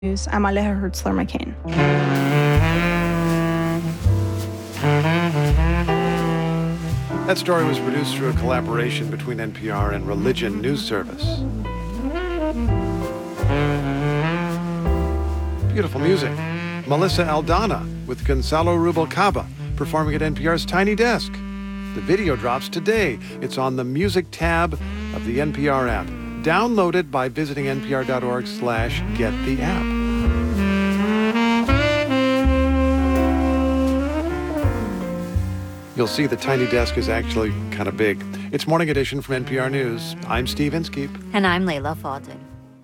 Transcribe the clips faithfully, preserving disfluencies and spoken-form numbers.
News. I'm Aleja Hertzler-McCain. That story was produced through a collaboration between N P R and Religion News Service. Beautiful music. Melissa Aldana with Gonzalo Rubalcaba performing at N P R's Tiny Desk. The video drops today. It's on the music tab of the N P R app. Download it by visiting npr.org slash get the app. You'll see the Tiny Desk is actually kind of big. It's Morning Edition from N P R News. I'm Steve Inskeep. And I'm Layla Fadel.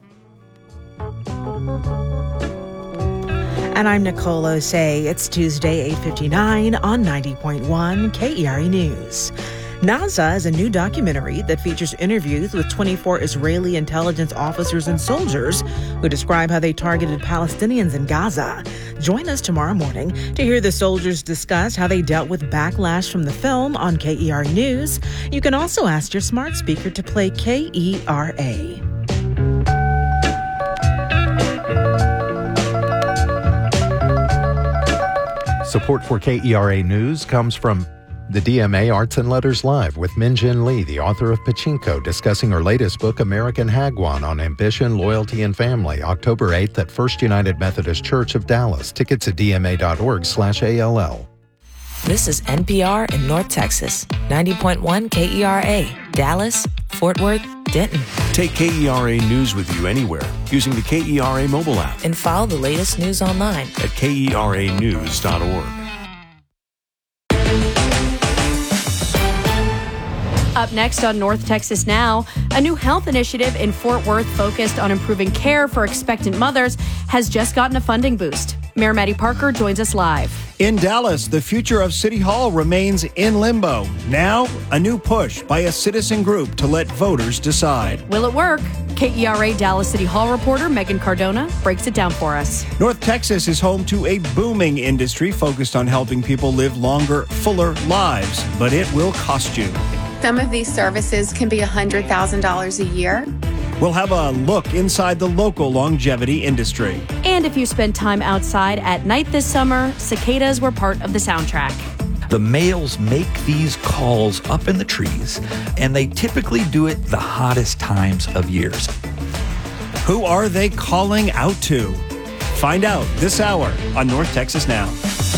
And I'm Nicole Osei. It's Tuesday, eight fifty-nine on ninety point one K E R E News. NASA is a new documentary that features interviews with twenty-four Israeli intelligence officers and soldiers who describe how they targeted Palestinians in Gaza. Join us tomorrow morning to hear the soldiers discuss how they dealt with backlash from the film on K E R E News. You can also ask your smart speaker to play K E R A. Support for K E R A News comes from the D M A Arts and Letters Live with Min-Jin Lee, the author of Pachinko, discussing her latest book, American Hagwon, on ambition, loyalty, and family, October eighth at First United Methodist Church of Dallas. Tickets at dma.org slash ALL. This is N P R in North Texas, ninety point one K E R A, Dallas, Fort Worth, Denton. Take K E R A News with you anywhere using the K E R A mobile app. And follow the latest news online at K E R A news dot org. Up next on North Texas Now, a new health initiative in Fort Worth focused on improving care for expectant mothers has just gotten a funding boost. Mayor Maddie Parker joins us live. In Dallas, the future of City Hall remains in limbo. Now, a new push by a citizen group to let voters decide. Will it work? K E R A Dallas City Hall reporter Megan Cardona breaks it down for us. North Texas is home to a booming industry focused on helping people live longer, fuller lives, but it will cost you. Some of these services can be one hundred thousand dollars a year. We'll have a look inside the local longevity industry. And if you spend time outside at night this summer, cicadas were part of the soundtrack. The males make these calls up in the trees, and they typically do it the hottest times of years. Who are they calling out to? Find out this hour on North Texas Now.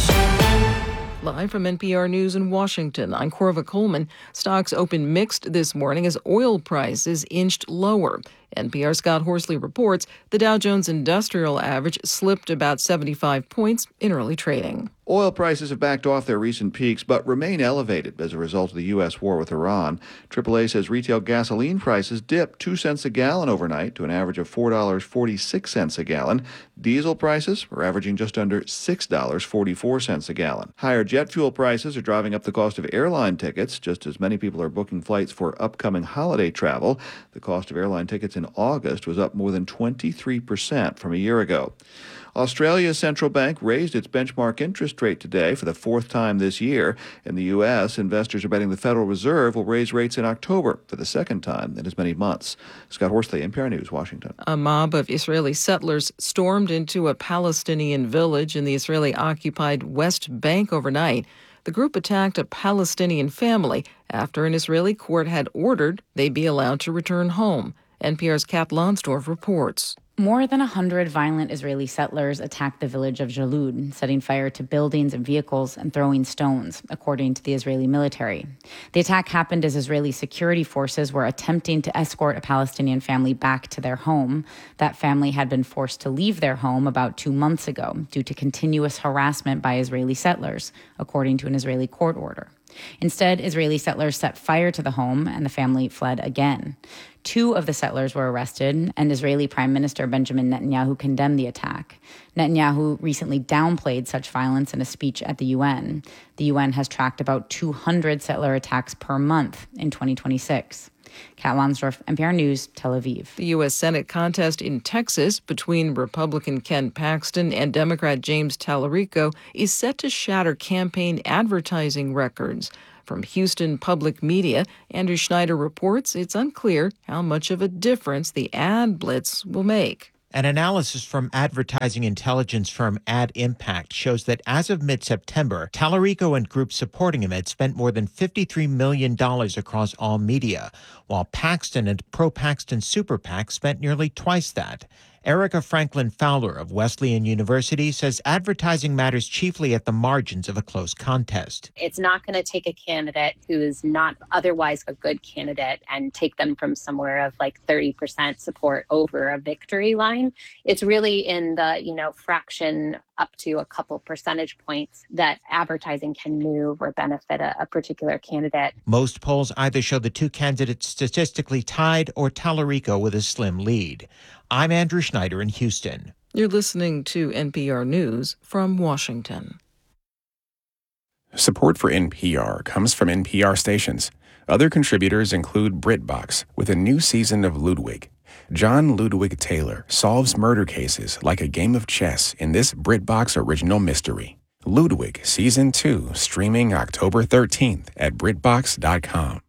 Live from N P R News in Washington, I'm Corva Coleman. Stocks opened mixed this morning as oil prices inched lower. N P R Scott Horsley reports the Dow Jones Industrial Average slipped about seventy-five points in early trading. Oil prices have backed off their recent peaks, but remain elevated as a result of the U S war with Iran. triple A says retail gasoline prices dipped two cents a gallon overnight to an average of four dollars and forty-six cents a gallon. Diesel prices were averaging just under six dollars and forty-four cents a gallon. Higher jet fuel prices are driving up the cost of airline tickets, just as many people are booking flights for upcoming holiday travel. The cost of airline tickets in August was up more than twenty-three percent from a year ago. Australia's central bank raised its benchmark interest rate today for the fourth time this year. In the U S, investors are betting the Federal Reserve will raise rates in October for the second time in as many months. Scott Horsley, N P R News, Washington. A mob of Israeli settlers stormed into a Palestinian village in the Israeli-occupied West Bank overnight. The group attacked a Palestinian family after an Israeli court had ordered they be allowed to return home. N P R's Kat Lonsdorf reports. More than one hundred violent Israeli settlers attacked the village of Jalud, setting fire to buildings and vehicles and throwing stones, according to the Israeli military. The attack happened as Israeli security forces were attempting to escort a Palestinian family back to their home. That family had been forced to leave their home about two months ago due to continuous harassment by Israeli settlers, according to an Israeli court order. Instead, Israeli settlers set fire to the home and the family fled again. Two of the settlers were arrested, and Israeli Prime Minister Benjamin Netanyahu condemned the attack. Netanyahu recently downplayed such violence in a speech at the U N. The U N has tracked about two hundred settler attacks per month in twenty twenty-six. Kat Lonsdorf, N P R News, Tel Aviv. The U S Senate contest in Texas between Republican Ken Paxton and Democrat James Tallarico is set to shatter campaign advertising records. From Houston Public Media, Andrew Schneider reports it's unclear how much of a difference the ad blitz will make. An analysis from advertising intelligence firm Ad Impact shows that as of mid-September, Tallarico and groups supporting him had spent more than fifty-three million dollars across all media, while Paxton and pro-Paxton Super PAC spent nearly twice that. Erica Franklin Fowler of Wesleyan University says advertising matters chiefly at the margins of a close contest. It's not going to take a candidate who is not otherwise a good candidate and take them from somewhere of like thirty percent support over a victory line. It's really in the, you know, fraction up to a couple percentage points that advertising can move or benefit a, a particular candidate. Most polls either show the two candidates statistically tied or Tallarico with a slim lead. I'm Andrew Schneider in Houston. You're listening to N P R News from Washington. Support for N P R comes from N P R stations. Other contributors include BritBox with a new season of Ludwig. John Ludwig Taylor solves murder cases like a game of chess in this BritBox original mystery. Ludwig Season two, streaming October thirteenth at Britbox dot com.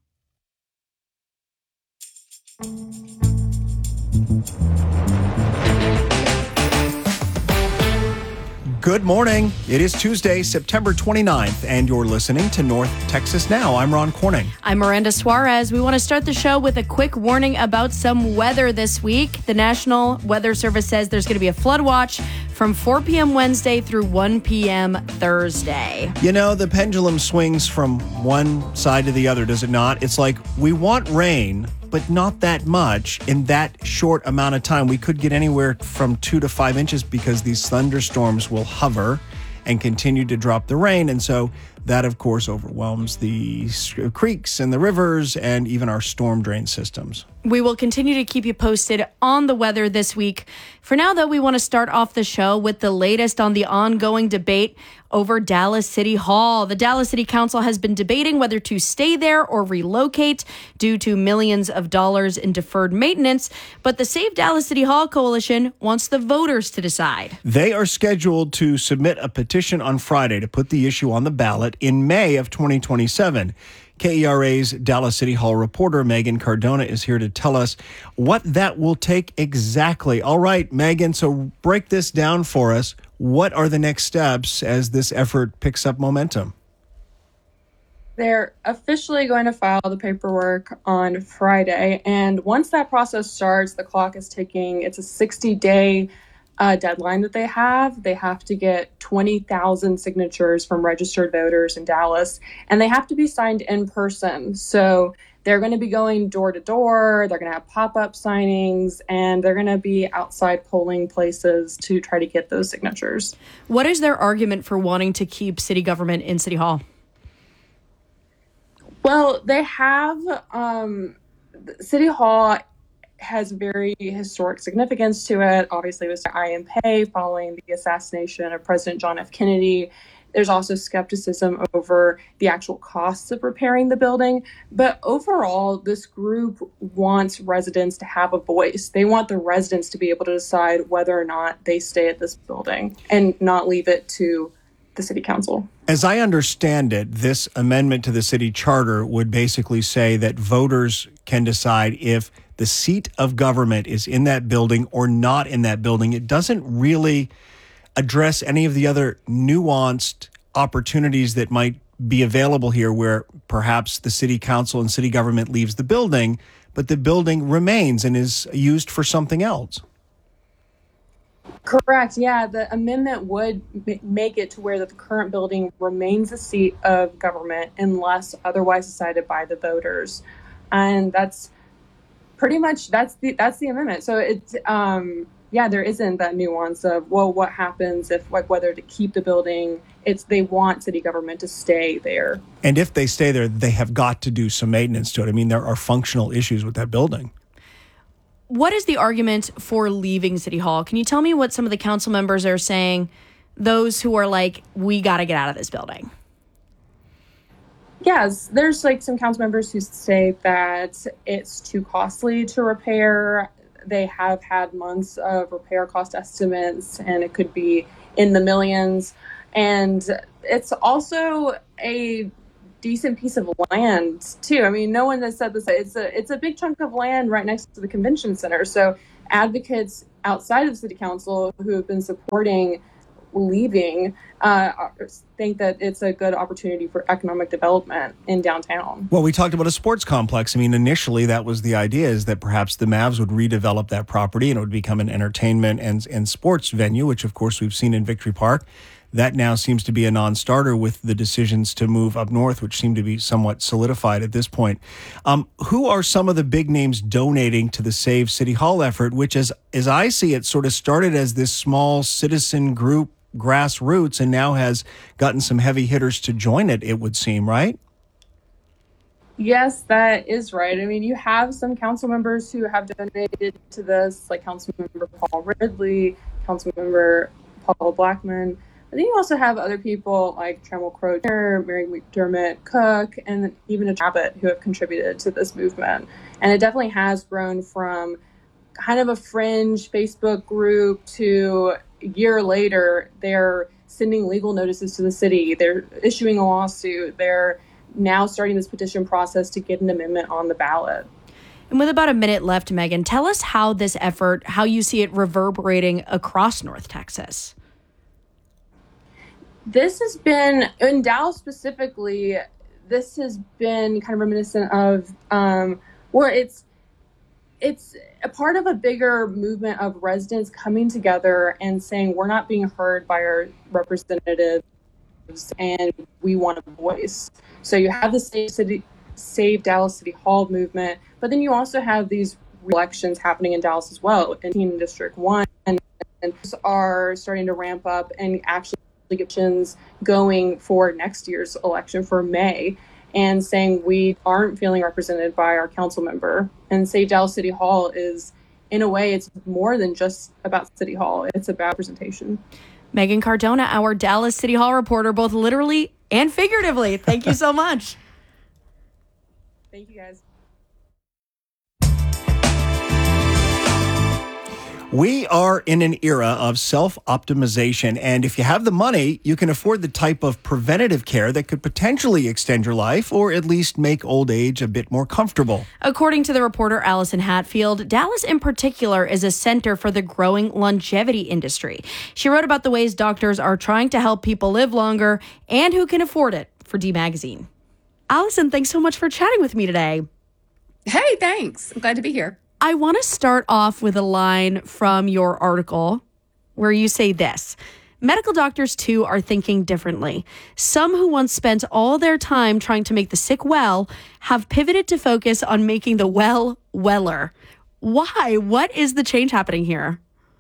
Good morning. It is Tuesday, September twenty-ninth, and you're listening to North Texas Now. I'm Ron Corning. I'm Miranda Suarez. We want to start the show with a quick warning about some weather this week. The National Weather Service says there's going to be a flood watch from four p.m. Wednesday through one p.m. Thursday. You know, the pendulum swings from one side to the other, does it not? It's like we want rain, but not that much in that short amount of time. We could get anywhere from two to five inches because these thunderstorms will hover and continue to drop the rain. And so that, of course, overwhelms the creeks and the rivers and even our storm drain systems. We will continue to keep you posted on the weather this week. For now, though, we want to start off the show with the latest on the ongoing debate over Dallas City Hall. The Dallas City Council has been debating whether to stay there or relocate due to millions of dollars in deferred maintenance. But the Save Dallas City Hall Coalition wants the voters to decide. They are scheduled to submit a petition on Friday to put the issue on the ballot in May of twenty twenty-seven. K E R A's Dallas City Hall reporter Megan Cardona is here to tell us what that will take exactly. All right, Megan, so break this down for us. What are the next steps as this effort picks up momentum? They're officially going to file the paperwork on Friday, and once that process starts, the clock is ticking. It's a sixty-day uh, deadline that they have. They have to get twenty thousand signatures from registered voters in Dallas, and they have to be signed in person. So they're going to be going door to door. They're going to have pop-up signings, and they're going to be outside polling places to try to get those signatures. What is their argument for wanting to keep city government in City Hall? Well, they have um, City Hall has very historic significance to it. Obviously, it was to I M P following the assassination of President John F. Kennedy. There's also skepticism over the actual costs of repairing the building. But overall, this group wants residents to have a voice. They want the residents to be able to decide whether or not they stay at this building and not leave it to the city council. As I understand it, this amendment to the city charter would basically say that voters can decide if the seat of government is in that building or not in that building. It doesn't really address any of the other nuanced opportunities that might be available here, where perhaps the city council and city government leaves the building, but the building remains and is used for something else. Correct. Yeah, the amendment would make it to where that the current building remains a seat of government unless otherwise decided by the voters, and that's pretty much that's the that's the amendment. So it's um, yeah, there isn't that nuance of well, what happens if like whether to keep the building. It's they want city government to stay there, and if they stay there, they have got to do some maintenance to it. I mean, there are functional issues with that building. What is the argument for leaving City Hall? Can you tell me what some of the council members are saying, those who are like, we got to get out of this building? Yes, there's like some council members who say that it's too costly to repair. They have had months of repair cost estimates, and it could be in the millions. And it's also a decent piece of land too. I mean, no one has said this. It's a it's a big chunk of land right next to the convention center. So advocates outside of the city council who have been supporting leaving uh, think that it's a good opportunity for economic development in downtown. Well, we talked about a sports complex. I mean, initially that was the idea, is that perhaps the Mavs would redevelop that property and it would become an entertainment and, and sports venue, which of course we've seen in Victory Park. That now seems to be a non-starter with the decisions to move up north, which seem to be somewhat solidified at this point. Um, who are some of the big names donating to the Save City Hall effort, which, as, as I see it, sort of started as this small citizen group, grassroots, and now has gotten some heavy hitters to join it, it would seem, right? Yes, that is right. I mean, you have some council members who have donated to this, like Councilmember Paul Ridley, Councilmember Paul Blackman. But then you also have other people like Trammell Crow, Mary McDermott Cook, and even a Abbott who have contributed to this movement. And it definitely has grown from kind of a fringe Facebook group to a year later, they're sending legal notices to the city. They're issuing a lawsuit. They're now starting this petition process to get an amendment on the ballot. And with about a minute left, Megan, tell us how this effort, how you see it reverberating across North Texas. This has been, in Dallas specifically, this has been kind of reminiscent of um, where it's it's a part of a bigger movement of residents coming together and saying we're not being heard by our representatives and we want a voice. So you have the Save City, Save Dallas City Hall movement, but then you also have these elections happening in Dallas as well, in District one, and are starting to ramp up and actually elections going for next year's election for May, and saying we aren't feeling represented by our council member. And Save Dallas City Hall is, in a way, it's more than just about City Hall. It's about representation. Megan Cardona, our Dallas City Hall reporter, both literally and figuratively. Thank you so much. Thank you, guys. We are in an era of self-optimization, and if you have the money, you can afford the type of preventative care that could potentially extend your life or at least make old age a bit more comfortable. According to the reporter Allison Hatfield, Dallas in particular is a center for the growing longevity industry. She wrote about the ways doctors are trying to help people live longer and who can afford it for D Magazine. Allison, thanks so much for chatting with me today. Hey, thanks. I'm glad to be here. I want to start off with a line from your article where you say this: medical doctors, too, are thinking differently. Some who once spent all their time trying to make the sick well have pivoted to focus on making the well weller. Why? What is the change happening here?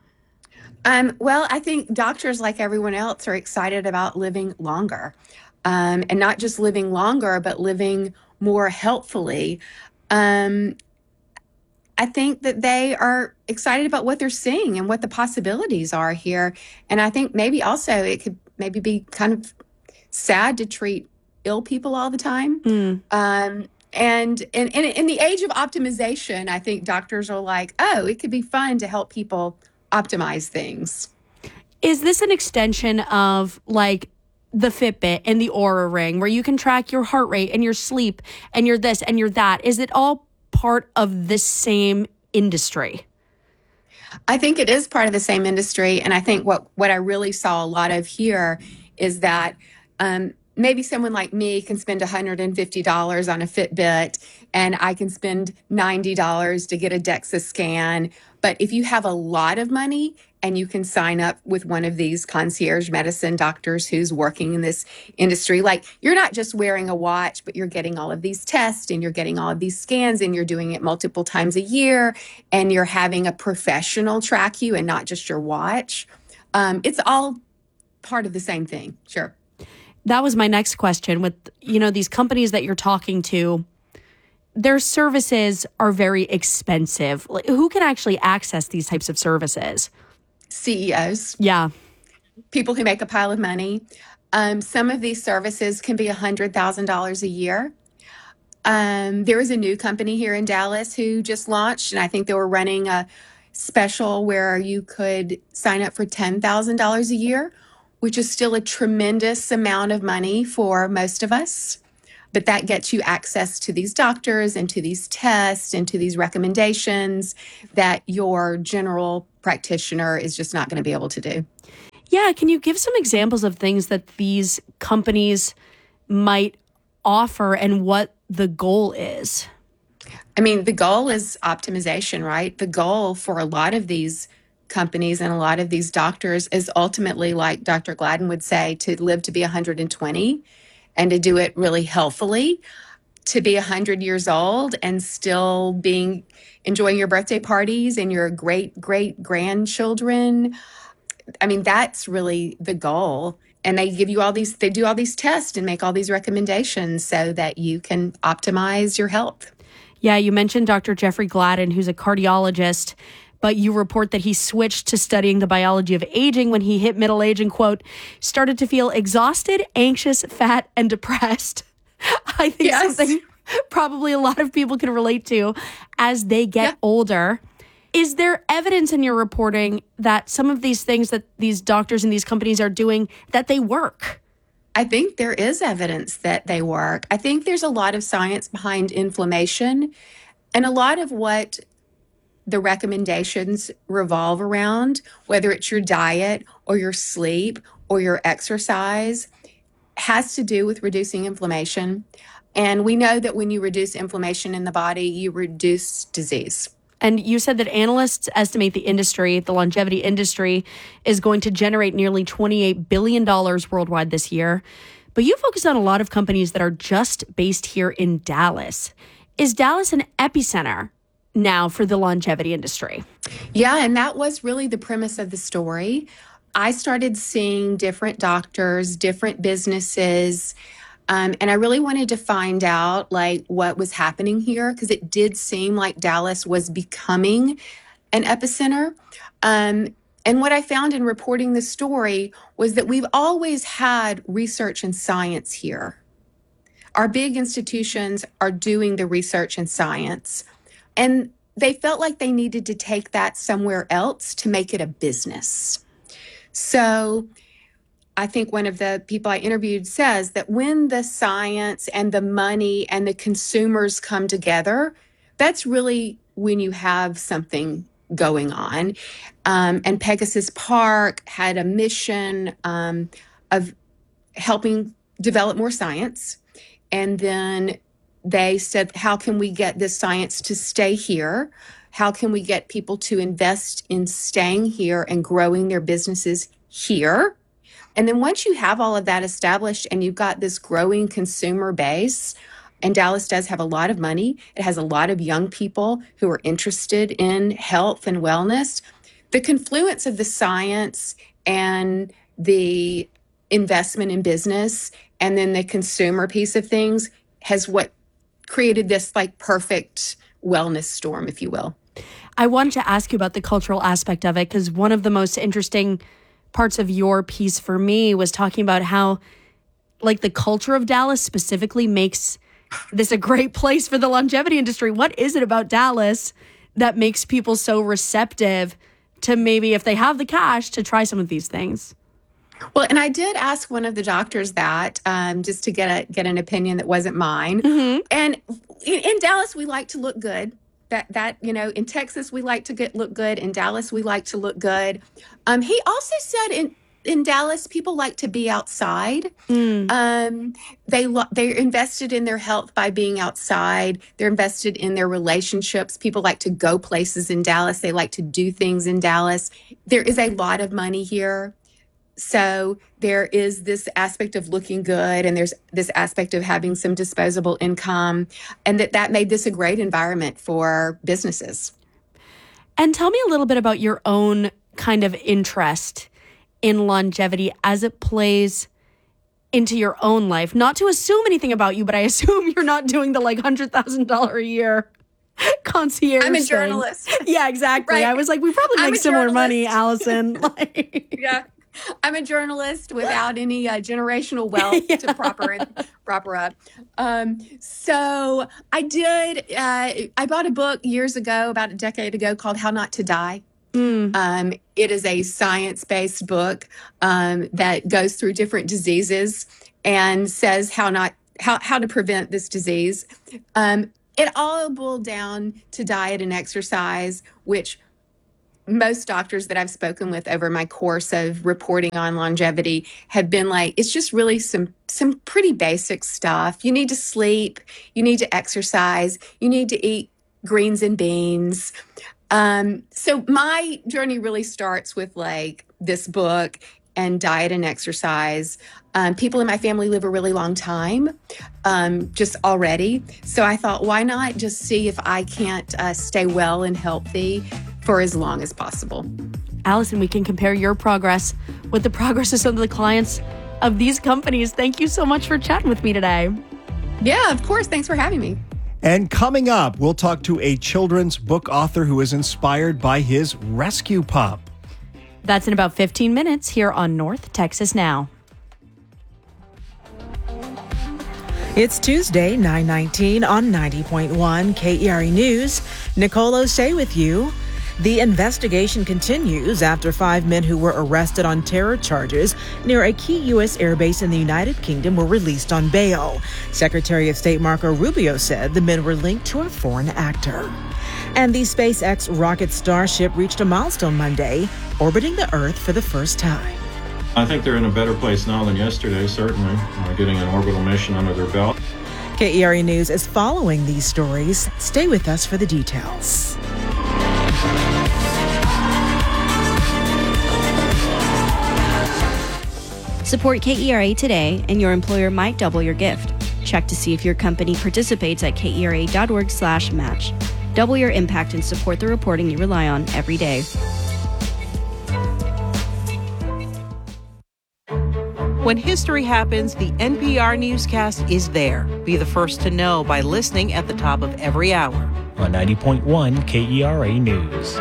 Um, well, I think doctors, like everyone else, are excited about living longer. Um, and not just living longer, but living more helpfully. Um I think that they are excited about what they're seeing and what the possibilities are here. And I think maybe also it could maybe be kind of sad to treat ill people all the time. Mm. Um, and in, in, in the age of optimization, I think doctors are like, oh, it could be fun to help people optimize things. Is this an extension of like the Fitbit and the Oura Ring, where you can track your heart rate and your sleep and your this and your that? Is it all part of this same industry? I think it is part of the same industry. And I think what, what I really saw a lot of here is that um, maybe someone like me can spend one hundred fifty dollars on a Fitbit and I can spend ninety dollars to get a DEXA scan. But if you have a lot of money and you can sign up with one of these concierge medicine doctors who's working in this industry, like you're not just wearing a watch, but you're getting all of these tests and you're getting all of these scans and you're doing it multiple times a year and you're having a professional track you and not just your watch. Um, it's all part of the same thing. Sure. That was my next question. With, you know, these companies that you're talking to, their services are very expensive. Like, who can actually access these types of services? C E Os. Yeah. People who make a pile of money. Um, some of these services can be one hundred thousand dollars a year. Um, there is a new company here in Dallas who just launched, and I think they were running a special where you could sign up for ten thousand dollars a year, which is still a tremendous amount of money for most of us. But that gets you access to these doctors and to these tests and to these recommendations that your general practitioner is just not going to be able to do. Yeah, can you give some examples of things that these companies might offer and what the goal is? I mean, the goal is optimization, right? The goal for a lot of these companies and a lot of these doctors is ultimately, like Doctor Gladden would say, to live to be one hundred twenty and to do it really healthily, to be one hundred years old and still being enjoying your birthday parties and your great, great grandchildren. I mean, that's really the goal. And they give you all these, they do all these tests and make all these recommendations so that you can optimize your health. Yeah, you mentioned Doctor Jeffrey Gladden, who's a cardiologist, but you report that he switched to studying the biology of aging when he hit middle age and, quote, started to feel exhausted, anxious, fat, and depressed. I think Yes. something probably a lot of people can relate to as they get yeah. older. Is there evidence in your reporting that some of these things that these doctors and these companies are doing, that they work? I think there is evidence that they work. I think there's a lot of science behind inflammation, and a lot of what the recommendations revolve around, whether it's your diet or your sleep or your exercise, has to do with reducing inflammation. And we know that when you reduce inflammation in the body, you reduce disease. And you said that analysts estimate the industry, the longevity industry, is going to generate nearly twenty-eight billion dollars worldwide this year. But you focus on a lot of companies that are just based here in Dallas. Is Dallas an epicenter now for the longevity industry? Yeah, and that was really the premise of the story. I started seeing different doctors, different businesses, um, and I really wanted to find out like what was happening here, because it did seem like Dallas was becoming an epicenter. Um, and what I found in reporting the story was that we've always had research and science here. Our big institutions are doing the research and science. And they felt like they needed to take that somewhere else to make it a business. So I think one of the people I interviewed says that when the science and the money and the consumers come together, that's really when you have something going on. Um, and Pegasus Park had a mission um, of helping develop more science. And then they said, how can we get this science to stay here? How can we get people to invest in staying here and growing their businesses here? And then once you have all of that established and you've got this growing consumer base, and Dallas does have a lot of money, it has a lot of young people who are interested in health and wellness, the confluence of the science and the investment in business and then the consumer piece of things has what created this like perfect wellness storm, if you will. I wanted to ask you about the cultural aspect of it, because one of the most interesting parts of your piece for me was talking about how like the culture of Dallas specifically makes this a great place for the longevity industry. What is it about Dallas that makes people so receptive to maybe, if they have the cash, to try some of these things? Well, and I did ask one of the doctors that um, just to get a get an opinion that wasn't mine. Mm-hmm. And in, in Dallas, we like to look good. That that you know, in Texas, we like to get look good. In Dallas, we like to look good. Um, he also said in in Dallas, people like to be outside. Mm. Um, they lo- they're invested in their health by being outside. They're invested in their relationships. People like to go places in Dallas. They like to do things in Dallas. There is a lot of money here. So there is this aspect of looking good, and there's this aspect of having some disposable income, and that that made this a great environment for businesses. And tell me a little bit about your own kind of interest in longevity as it plays into your own life. Not to assume anything about you, but I assume you're not doing the like one hundred thousand dollars a year concierge I'm a thing. journalist. Yeah, exactly. Right. I was like, we probably I'm make a similar journalist. money, Allison. Like, Yeah. I'm a journalist without any uh, generational wealth Yeah. to proper proper up. Um, so I did. Uh, I bought a book years ago, about a decade ago, called "How Not to Die." Mm. Um, it is a science-based book um, that goes through different diseases and says how not how, how to prevent this disease. Um, it all boiled down to diet and exercise, which most doctors that I've spoken with over my course of reporting on longevity have been like, it's just really some some pretty basic stuff. You need to sleep, you need to exercise, you need to eat greens and beans. Um, so my journey really starts with like this book and diet and exercise. Um, people in my family live a really long time, um, just already. So I thought, why not just see if I can't uh, stay well and healthy for as long as possible. Allison, we can compare your progress with the progress of some of the clients of these companies. Thank you so much for chatting with me today. Yeah, of course. Thanks for having me. And coming up, we'll talk to a children's book author who is inspired by his rescue pup. That's in about fifteen minutes here on North Texas Now. It's Tuesday, nine nineteen on ninety point one K E R E News. Nicole O'Shea with you. The investigation continues after five men who were arrested on terror charges near a key U S airbase in the United Kingdom were released on bail. Secretary of State Marco Rubio said the men were linked to a foreign actor. And the SpaceX rocket Starship reached a milestone Monday, orbiting the Earth for the first time. I think they're in a better place now than yesterday, certainly, uh, getting an orbital mission under their belt. K E R E News is following these stories. Stay with us for the details. Support K E R A today, and your employer might double your gift. Check to see if your company participates at kera.org slash match. Double your impact and support the reporting you rely on every day. When history happens, the N P R newscast is there. Be the first to know by listening at the top of every hour. On ninety point one K E R A News.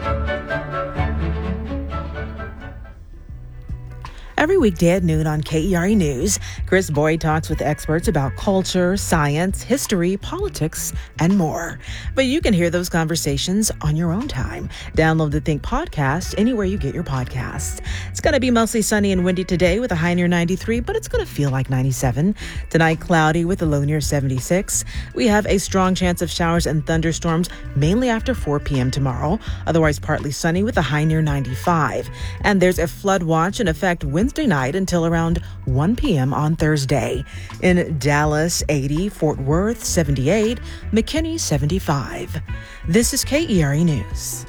Every weekday at noon on K E R E News, Chris Boyd talks with experts about culture, science, history, politics, and more. But you can hear those conversations on your own time. Download the Think podcast anywhere you get your podcasts. It's going to be mostly sunny and windy today with a high near ninety-three, but it's going to feel like ninety-seven. Tonight, cloudy with a low near seventy-six. We have a strong chance of showers and thunderstorms, mainly after four p.m. tomorrow. Otherwise, partly sunny with a high near ninety-five. And there's a flood watch in effect Wednesday night until around one p.m. on Thursday. In Dallas, eighty, Fort Worth, seventy-eight, McKinney, seventy-five. This is K E R E News.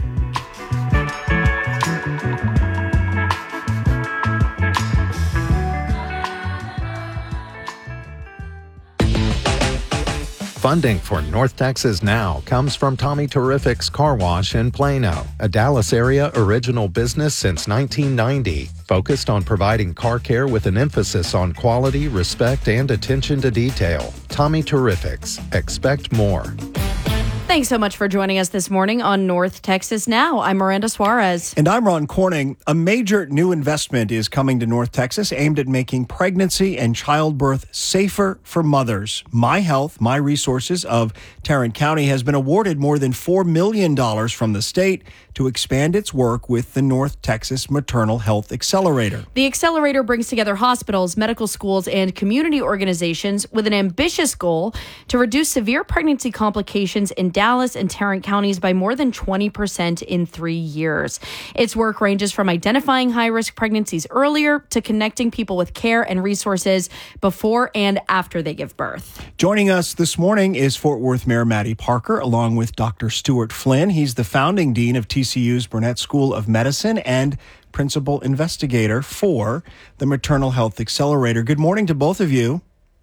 Funding for North Texas Now comes from Tommy Terrific's Car Wash in Plano, a Dallas area original business since nineteen ninety, focused on providing car care with an emphasis on quality, respect, and attention to detail. Tommy Terrific's. Expect more. Thanks so much for joining us this morning on North Texas Now. I'm Miranda Suarez. And I'm Ron Corning. A major new investment is coming to North Texas aimed at making pregnancy and childbirth safer for mothers. My Health, My Resources of Tarrant County has been awarded more than four million dollars from the state to expand its work with the North Texas Maternal Health Accelerator. The accelerator brings together hospitals, medical schools, and community organizations with an ambitious goal to reduce severe pregnancy complications in Dallas and Tarrant counties by more than twenty percent in three years. Its work ranges from identifying high-risk pregnancies earlier to connecting people with care and resources before and after they give birth. Joining us this morning is Fort Worth Mayor Matty Parker, along with Doctor Stuart Flynn. He's the founding dean of T C U's Burnett School of Medicine and principal investigator for the Maternal Health Accelerator. Good morning to both of you.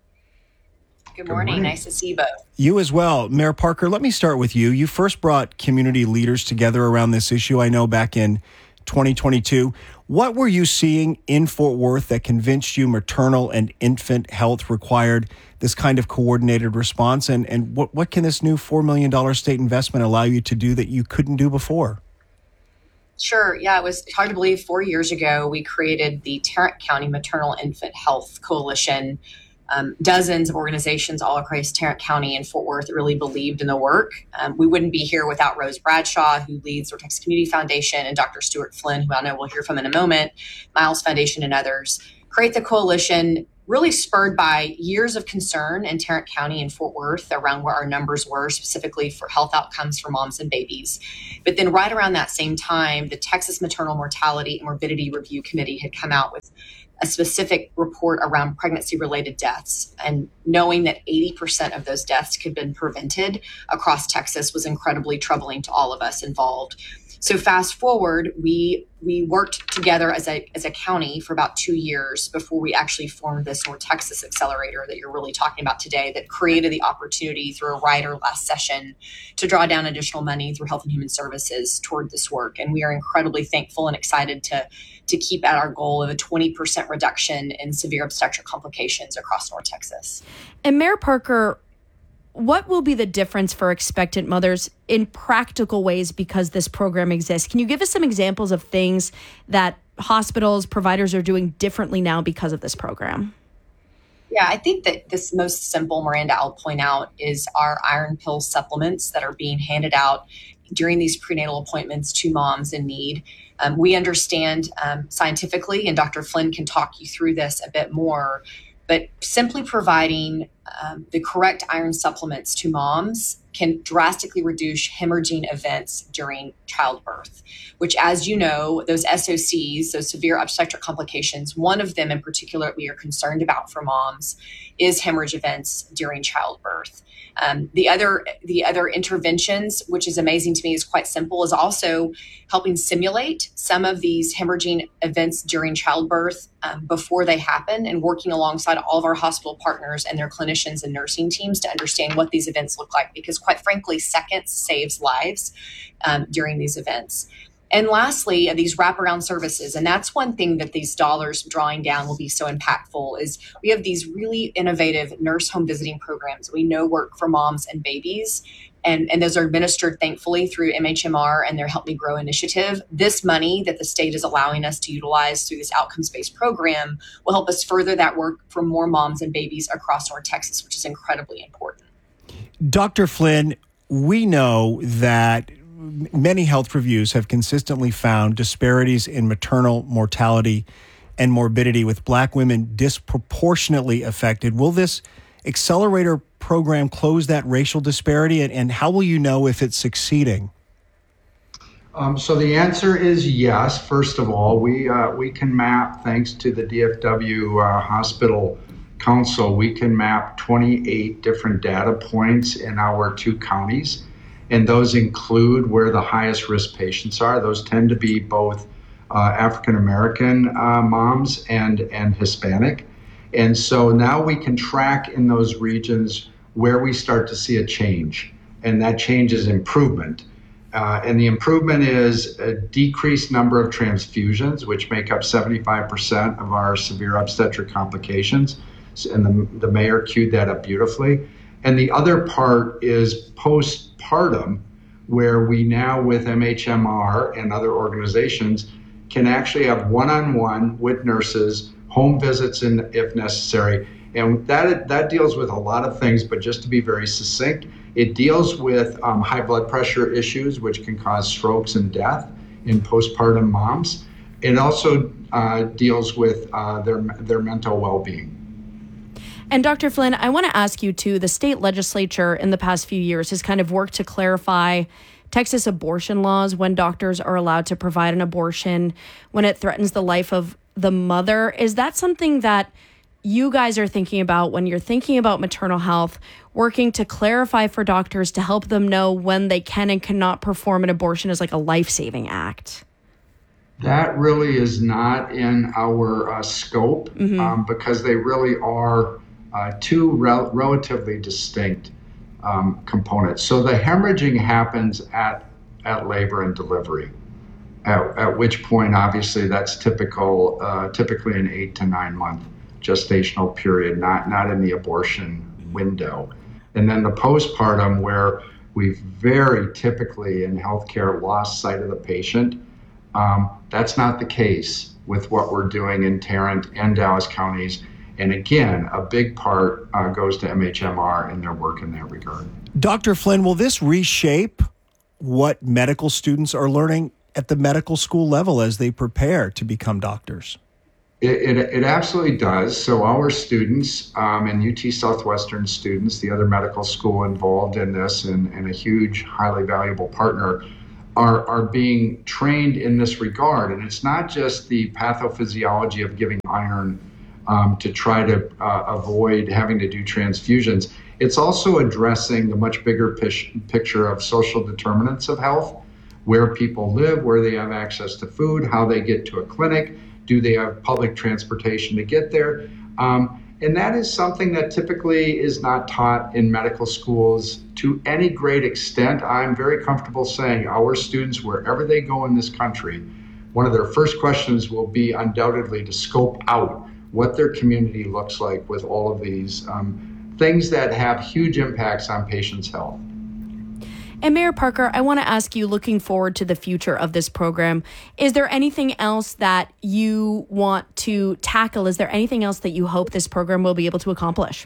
Good morning. Good morning. Nice to see you both. You as well. Mayor Parker, let me start with you. You first brought community leaders together around this issue, I know, back in twenty twenty-two. What were you seeing in Fort Worth that convinced you maternal and infant health required this kind of coordinated response? And, and what, what can this new four million dollars state investment allow you to do that you couldn't do before? Sure. Yeah, it was hard to believe. Four years ago, we created the Tarrant County Maternal Infant Health Coalition. Um, dozens of organizations all across Tarrant County and Fort Worth really believed in the work. Um, we wouldn't be here without Rose Bradshaw, who leads North Texas Community Foundation, and Doctor Stuart Flynn, who I know we'll hear from in a moment, Miles Foundation, and others. Create the coalition really spurred by years of concern in Tarrant County and Fort Worth around where our numbers were, specifically for health outcomes for moms and babies. But then right around that same time, the Texas Maternal Mortality and Morbidity Review Committee had come out with a specific report around pregnancy-related deaths. And knowing that eighty percent of those deaths could have been prevented across Texas was incredibly troubling to all of us involved. So fast forward, we we worked together as a as a county for about two years before we actually formed this North Texas Accelerator that you're really talking about today, that created the opportunity through a rider last session to draw down additional money through Health and Human Services toward this work. And we are incredibly thankful and excited to to keep at our goal of a twenty percent reduction in severe obstetric complications across North Texas. And Mayor Parker, what will be the difference for expectant mothers in practical ways because this program exists? Can you give us some examples of things that hospitals, providers are doing differently now because of this program? Yeah, I think that this most simple, Miranda, I'll point out, is our iron pill supplements that are being handed out during these prenatal appointments to moms in need. Um, we understand um, scientifically, and Doctor Flynn can talk you through this a bit more, but simply providing um, the correct iron supplements to moms can drastically reduce hemorrhaging events during childbirth, which, as you know, those S O Cs, those severe obstetric complications, one of them in particular we are concerned about for moms is hemorrhage events during childbirth. Um, the other the other interventions, which is amazing to me, is quite simple, is also helping simulate some of these hemorrhaging events during childbirth um, before they happen, and working alongside all of our hospital partners and their clinicians and nursing teams to understand what these events look like, because quite frankly, seconds saves lives um, during these events. And lastly, these wraparound services. And that's one thing that these dollars drawing down will be so impactful, is we have these really innovative nurse home visiting programs we know work for moms and babies. And, and those are administered, thankfully, through M H M R and their Help Me Grow initiative. This money that the state is allowing us to utilize through this outcomes-based program will help us further that work for more moms and babies across North Texas, which is incredibly important. Doctor Flynn, we know that many health reviews have consistently found disparities in maternal mortality and morbidity, with Black women disproportionately affected. Will this accelerator program close that racial disparity, and, and how will you know if it's succeeding? Um, so the answer is yes. First of all, we uh, we can map, thanks to the D F W uh, Hospital Council, we can map twenty-eight different data points in our two counties. And those include where the highest risk patients are. Those tend to be both uh, African-American uh, moms and, and Hispanic. And so now we can track in those regions where we start to see a change. And that change is improvement. Uh, and the improvement is a decreased number of transfusions, which make up seventy-five percent of our severe obstetric complications. And the, the mayor queued that up beautifully. And the other part is postpartum, where we now, with M H M R and other organizations, can actually have one-on-one with nurses, home visits in, if necessary. And that that deals with a lot of things, but just to be very succinct, it deals with um, high blood pressure issues, which can cause strokes and death in postpartum moms. It also uh, deals with uh, their their mental well-being. And Doctor Flynn, I want to ask you too, the state legislature in the past few years has kind of worked to clarify Texas abortion laws, when doctors are allowed to provide an abortion when it threatens the life of the mother. Is that something that you guys are thinking about when you're thinking about maternal health, working to clarify for doctors to help them know when they can and cannot perform an abortion as like a life-saving act? That really is not in our uh, scope mm-hmm. um, because they really are Uh, two rel- relatively distinct um, components. So the hemorrhaging happens at, at labor and delivery, at, at which point, obviously, that's typical, uh, typically an eight to nine month gestational period, not, not in the abortion window. And then the postpartum, where we've very typically in healthcare lost sight of the patient. Um, that's not the case with what we're doing in Tarrant and Dallas counties. And again, a big part uh, goes to M H M R and their work in that regard. Doctor Flynn, will this reshape what medical students are learning at the medical school level as they prepare to become doctors? It, it, it absolutely does. So our students um, and U T Southwestern students, the other medical school involved in this and, and a huge, highly valuable partner, are, are being trained in this regard. And it's not just the pathophysiology of giving iron um, to try to uh, avoid having to do transfusions. It's also addressing the much bigger pish- picture of social determinants of health, where people live, where they have access to food, how they get to a clinic. Do they have public transportation to get there? Um, and that is something that typically is not taught in medical schools to any great extent. I'm very comfortable saying our students, wherever they go in this country, one of their first questions will be undoubtedly to scope out what their community looks like with all of these um, things that have huge impacts on patients' health. And Mayor Parker, I want to ask you, looking forward to the future of this program, is there anything else that you want to tackle? Is there anything else that you hope this program will be able to accomplish?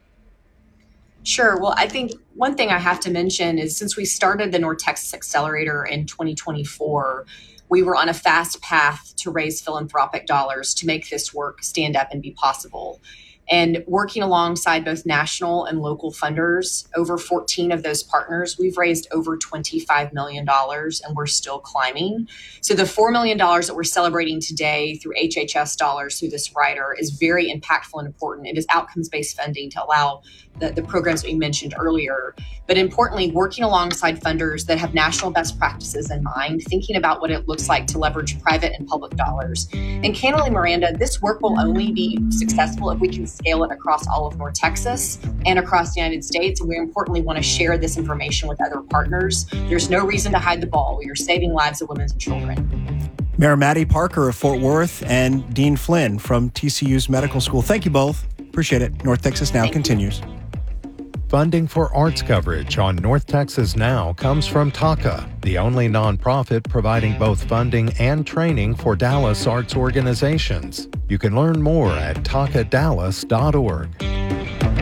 Sure. Well, I think one thing I have to mention is since we started the North Texas Accelerator in twenty twenty-four, we were on a fast path to raise philanthropic dollars to make this work stand up and be possible. And working alongside both national and local funders, over fourteen of those partners, we've raised over twenty-five million dollars, and we're still climbing. So the four million dollars that we're celebrating today through H H S dollars through this rider is very impactful and important. It is outcomes-based funding to allow the, the programs that we mentioned earlier. But importantly, working alongside funders that have national best practices in mind, thinking about what it looks like to leverage private and public dollars. And candidly, Miranda, this work will only be successful if we can scale it across all of North Texas and across the United States. And we importantly want to share this information with other partners. There's no reason to hide the ball. We are saving lives of women and children. Mayor Maddie Parker of Fort Worth and Dean Flynn from T C U's Medical School. Thank you both. Appreciate it. North Texas Now continues. Funding for arts coverage on North Texas Now comes from TACA, the only nonprofit providing both funding and training for Dallas arts organizations. You can learn more at taca dallas dot org.